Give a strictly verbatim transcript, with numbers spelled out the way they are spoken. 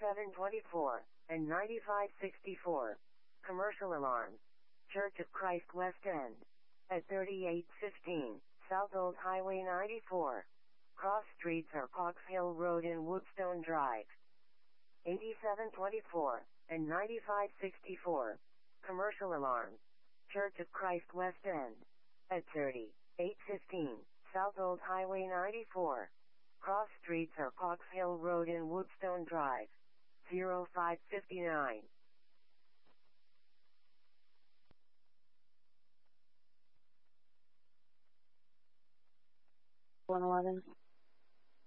eighty-seven twenty-four, and ninety-five sixty-four. Commercial alarms. Church of Christ West End. At thirty-eight fifteen, South Old Highway ninety-four. Cross streets are Cox Hill Road and Woodstone Drive. eighty-seven twenty-four, and ninety-five sixty-four. Commercial alarms. Church of Christ West End. At thirty-eight fifteen, South Old Highway ninety-four. Cross streets are Cox Hill Road and Woodstone Drive. oh five fifty-nine. one eleven.